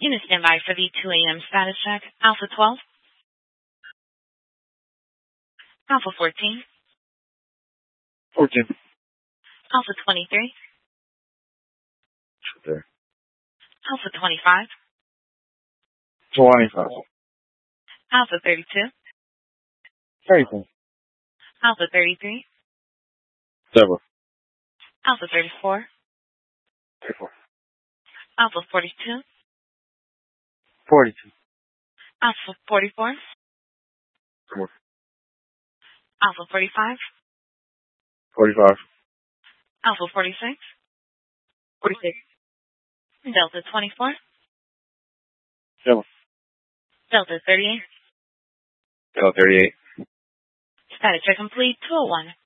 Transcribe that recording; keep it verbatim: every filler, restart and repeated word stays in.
Unit standby for the two A M status check. Alpha twelve. Alpha fourteen. fourteen. Alpha twenty-three. There. Alpha twenty-five. twenty-five. Alpha thirty-two. thirty-four. Alpha thirty-three. Several. Alpha thirty-four. thirty-four. Alpha forty-two. forty-two. Alpha forty-four. Four. Alpha forty-five. forty-five. Alpha forty-six. forty-six. Delta twenty-four. Seven. Delta thirty-eight. Delta thirty-eight. Status check complete. two oh one.